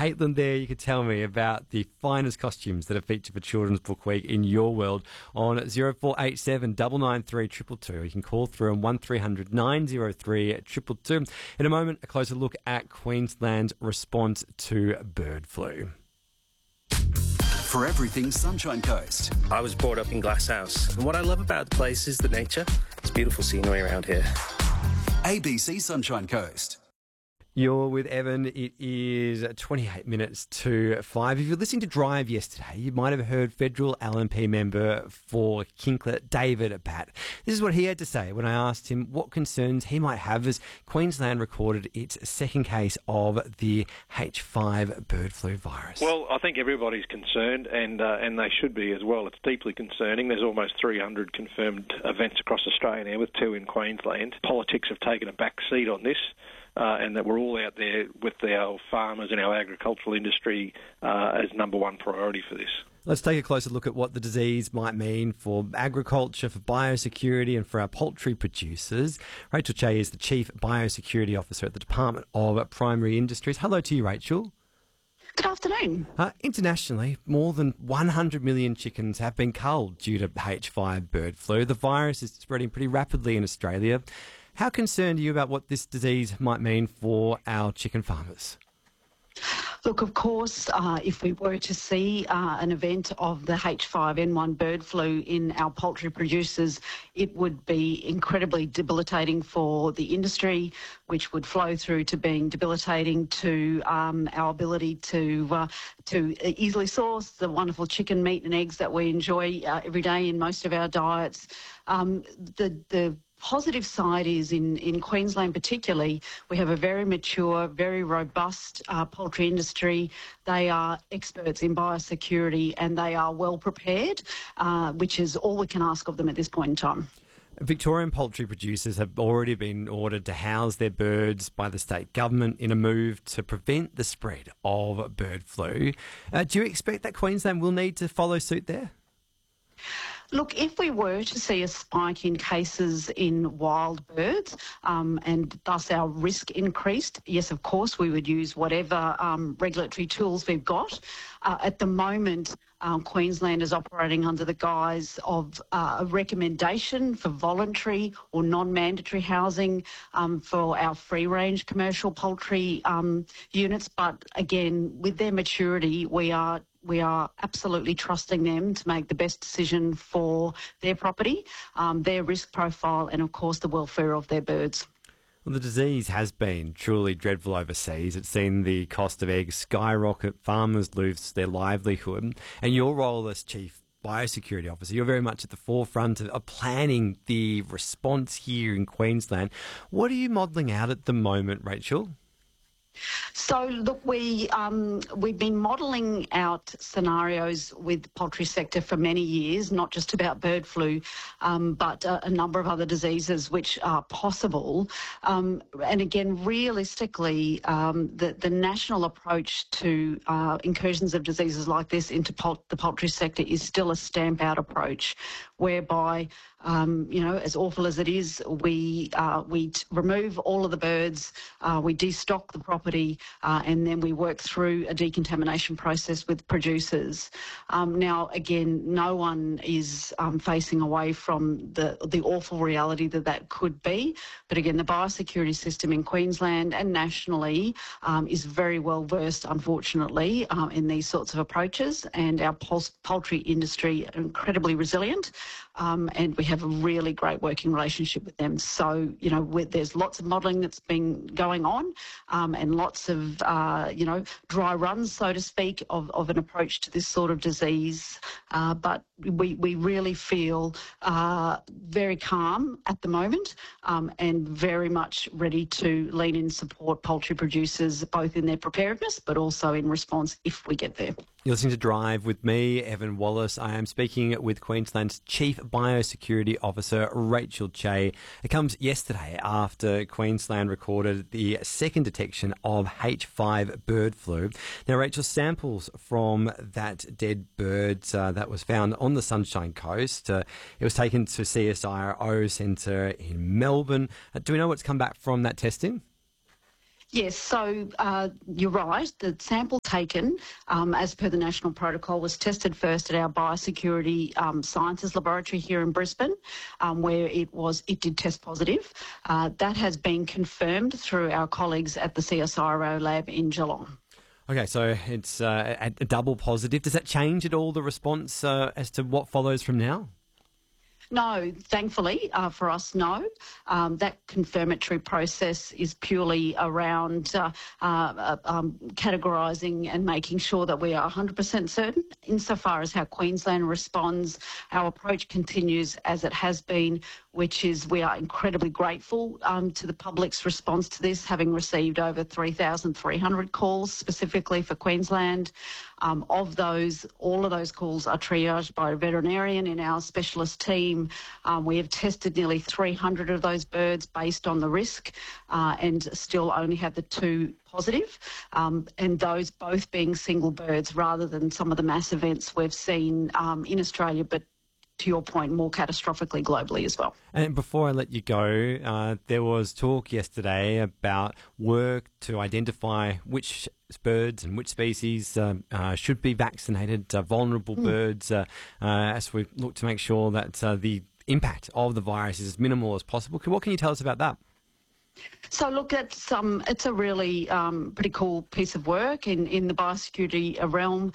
Caitlin there, you could tell me about the finest costumes that are featured for Children's Book Week in your world on 0487 993 222. You can call through on 1300 903 222. In a moment, a closer look at Queensland's response to bird flu. For everything Sunshine Coast. I was brought up in Glasshouse, and what I love about the place is the nature. It's beautiful scenery around here. ABC Sunshine Coast. You're with Evan. It is 28 minutes to 5. If you're listening to Drive yesterday, you might have heard federal LNP member for Kinkler, David Batt. This is what he had to say when I asked him what concerns he might have as Queensland recorded its second case of the H5 bird flu virus. Well, I think everybody's concerned, and they should be as well. It's deeply concerning. There's almost 300 confirmed events across Australia now, with 2 in Queensland. Politics have taken a back seat on this. And that we're all out there with our farmers and our agricultural industry as number one priority for this. Let's take a closer look at what the disease might mean for agriculture, for biosecurity and for our poultry producers. Rachel Che is the Chief Biosecurity Officer at the Department of Primary Industries. Hello to you, Rachel. Good afternoon. Internationally, more than 100 million chickens have been culled due to H5 bird flu. The virus is spreading pretty rapidly in Australia. How concerned are you about what this disease might mean for our chicken farmers? Look, of course, if we were to see an event of the H5N1 bird flu in our poultry producers, it would be incredibly debilitating for the industry, which would flow through to being debilitating to our ability to easily source the wonderful chicken meat and eggs that we enjoy every day in most of our diets. The positive side is in Queensland particularly, we have a very mature, very robust poultry industry. They are experts in biosecurity and they are well prepared, which is all we can ask of them at this point in time. Victorian poultry producers have already been ordered to house their birds by the state government in a move to prevent the spread of bird flu. Do you expect that Queensland will need to follow suit there? Look, if we were to see a spike in cases in wild birds and thus our risk increased, yes, of course, we would use whatever regulatory tools we've got. At the moment, Queensland is operating under the guise of a recommendation for voluntary or non-mandatory housing for our free-range commercial poultry units. But again, with their maturity, we are absolutely trusting them to make the best decision for their property, their risk profile, and of course the welfare of their birds. Well, the disease has been truly dreadful overseas. It's seen the cost of eggs skyrocket, farmers lose their livelihood, and your role as Chief Biosecurity Officer, you're very much at the forefront of planning the response here in Queensland. What are you modelling out at the moment, Rachel? So, look, we've been modelling out scenarios with the poultry sector for many years, not just about bird flu, but a number of other diseases which are possible. And again, realistically, the national approach to incursions of diseases like this into the poultry sector is still a stamp-out approach, whereby, as awful as it is, we remove all of the birds, we destock the property, and then we work through a decontamination process with producers. Now, again, no one is facing away from the awful reality that could be. But again, the biosecurity system in Queensland and nationally is very well versed, unfortunately, in these sorts of approaches. And our poultry industry are incredibly resilient, and we have a really great working relationship with them. So, there's lots of modelling that's been going on, and lots of, dry runs, so to speak, of an approach to this sort of disease. But we really feel very calm at the moment, and very much ready to lean in support poultry producers, both in their preparedness, but also in response if we get there. You're listening to Drive with me, Evan Wallace. I am speaking with Queensland's Chief Biosecurity Officer, Rachel Che. It comes yesterday after Queensland recorded the second detection of H5 bird flu. Now, Rachel, samples from that dead bird that was found on the Sunshine Coast, it was taken to CSIRO Centre in Melbourne. Do we know what's come back from that testing? Yes, so you're right. The sample taken, as per the national protocol, was tested first at our Biosecurity Sciences Laboratory here in Brisbane, where it did test positive. That has been confirmed through our colleagues at the CSIRO lab in Geelong. Okay, so it's a double positive. Does that change at all the response as to what follows from now? No, thankfully for us, no. That confirmatory process is purely around categorising and making sure that we are 100% certain. Insofar as how Queensland responds, our approach continues as it has been, which is we are incredibly grateful to the public's response to this, having received over 3,300 calls specifically for Queensland. Of those, all of those calls are triaged by a veterinarian in our specialist team. We have tested nearly 300 of those birds based on the risk and still only have the 2 positive, and those both being single birds rather than some of the mass events we've seen in Australia, but to your point, more catastrophically globally as well. And before I let you go, there was talk yesterday about work to identify which birds and which species should be vaccinated, vulnerable birds, as we look to make sure that the impact of the virus is as minimal as possible. What can you tell us about that? So look, it's a really pretty cool piece of work in the biosecurity realm.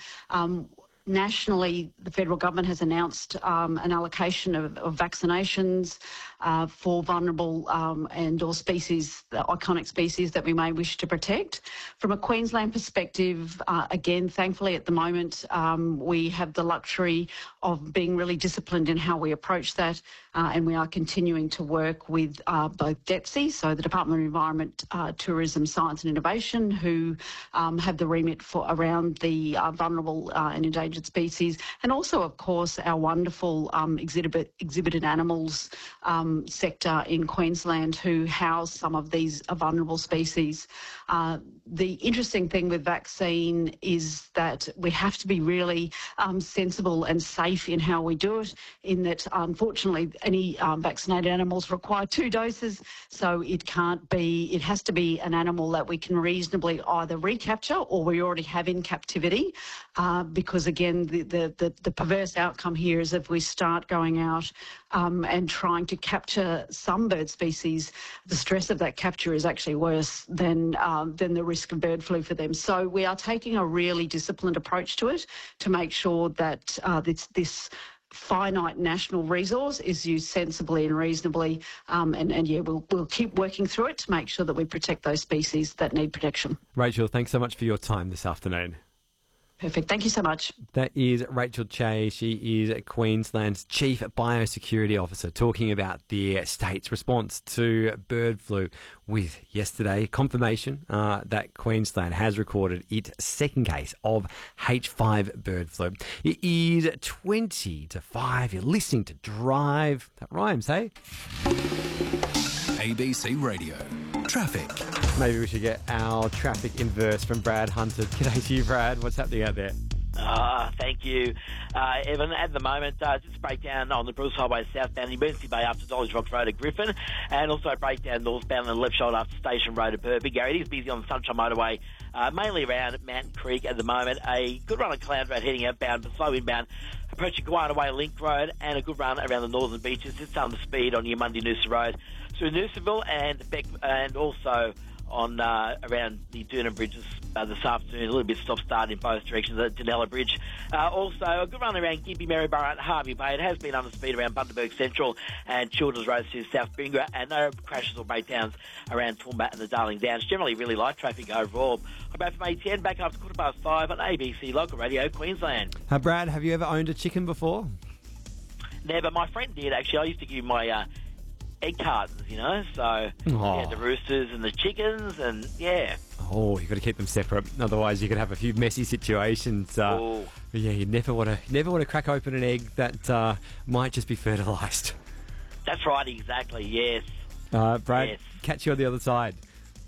Nationally, the federal government has announced an allocation of vaccinations for vulnerable and or species, the iconic species that we may wish to protect. From a Queensland perspective, again, thankfully at the moment, we have the luxury of being really disciplined in how we approach that, and we are continuing to work with both DETSI, so the Department of Environment, Tourism, Science and Innovation, who have the remit for around the vulnerable and endangered species, and also, of course, our wonderful exhibited animals sector in Queensland, who house some of these vulnerable species. The interesting thing with vaccine is that we have to be really sensible and safe in how we do it, in that, unfortunately, any vaccinated animals require 2 doses, so it has to be an animal that we can reasonably either recapture or we already have in captivity, because, again, the perverse outcome here is if we start going out and trying to capture some bird species, the stress of that capture is actually worse than the risk of bird flu for them. So we are taking a really disciplined approach to it to make sure that this finite national resource is used sensibly and reasonably, we'll keep working through it to make sure that we protect those species that need protection. Rachel, thanks so much for your time this afternoon. Perfect. Thank you so much. That is Rachel Che. She is Queensland's Chief Biosecurity Officer, talking about the state's response to bird flu, with yesterday confirmation that Queensland has recorded its second case of H5 bird flu. It is 20 to 5. You're listening to Drive. That rhymes, hey? ABC Radio. Traffic. Maybe we should get our traffic in verse from Brad Hunter. G'day to you, Brad. What's happening out there? Thank you, Evan. At the moment, just a breakdown on the Bruce Highway southbound Emergency Bay up to Dolly's Rocks Road at Griffin, and also a breakdown northbound on the left shoulder up to Station Road at Burpee. Gary, it is busy on the Sunshine Motorway, mainly around Mountain Creek at the moment. A good run on Cloud Road heading outbound, but slow inbound approaching Guana Way Link Road, and a good run around the northern beaches. Just under speed on your Monday Noosa Road through Noosaville and also on around the Durham bridges this afternoon. A little bit stop-start in both directions at Danella Bridge. Also, a good run around Gympie, Maryborough and Harvey Bay. It has been under speed around Bundaberg Central and Children's Road to South Bringa, and no crashes or breakdowns around Toowoomba and the Darling Downs. Generally really light traffic overall. I'm back from ATN, back after 5:15 on ABC Local Radio Queensland. Brad, have you ever owned a chicken before? Never. My friend did, actually. I used to give him my egg cartons, so the roosters and the chickens, and Oh, you've got to keep them separate, otherwise you could have a few messy situations. But you never want to crack open an egg that might just be fertilised. That's right, exactly. Yes. Brad, yes. Catch you on the other side.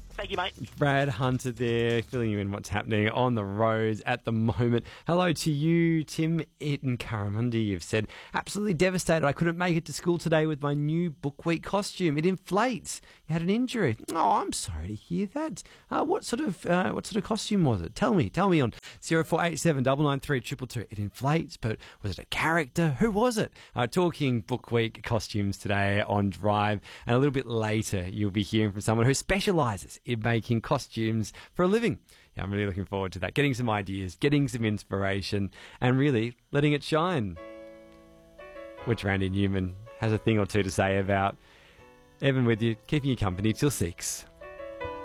Thank you, mate. Brad Hunter there, filling you in what's happening on the roads at the moment. Hello to you, Tim in Curramundi. You've said, absolutely devastated. I couldn't make it to school today with my new Book Week costume. It inflates. You had an injury. Oh, I'm sorry to hear that. What sort of costume was it? Tell me on 0487 993 222. It inflates, but was it a character? Who was it? Talking Book Week costumes today on Drive, and a little bit later you'll be hearing from someone who specialises in making costumes for a living. Yeah, I'm really looking forward to that. Getting some ideas, getting some inspiration, and really letting it shine. Which Randy Newman has a thing or two to say about. Evan with you, keeping you company till 6.